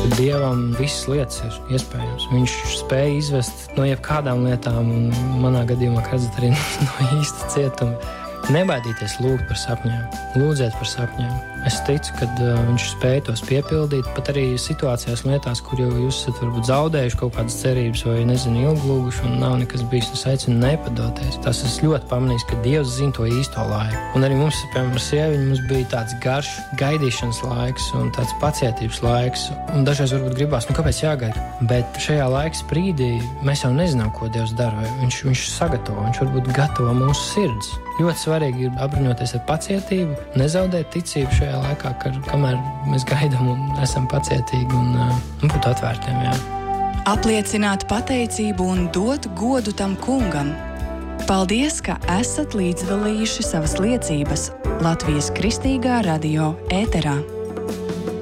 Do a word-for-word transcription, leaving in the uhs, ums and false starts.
Dievam visas lietas ir iespējams. Viņš spēja izvest no jebkādām lietām, un manā gadījumā, kā redzat, arī no īsta cietuma. Nebaidīties lūgt par sapņiem, lūdzēt par sapņiem. Es ticu, ka uh, viņš spēja tos piepildīt, pat arī situācijās un lietās, kur jau jūs esat varbūt zaudējuši kaut kādas cerības vai, nezinu, ilglūguši un nav nekas bijis. Es aicinu nepadoties. Tas es ļoti pamanīju, ka Dievs zina to īsto laiku. Un arī mums, piemēram, ar sieviņu, mums bija tāds garš gaidīšanas laiks un tāds pacietības laiks. Un dažreiz varbūt gribās, nu kāpēc jāgaida? Bet šajā laiks brīdī mēs jau nezinām, ko Dievs dara. Viņš, viņš sagatavo, viņš varbūt gatavo mūsu sirds. Ļoti svarīgi ir apbruņoties ar pacietību, nezaudēt ticību šajā laikā, kad, kamēr mēs gaidām un esam pacietīgi un, un būt atvērtiem. Jā. Apliecināt pateicību un dot godu tam kungam. Paldies, ka esat līdzdalījuši savas liecības Latvijas Kristīgā radio ēterā.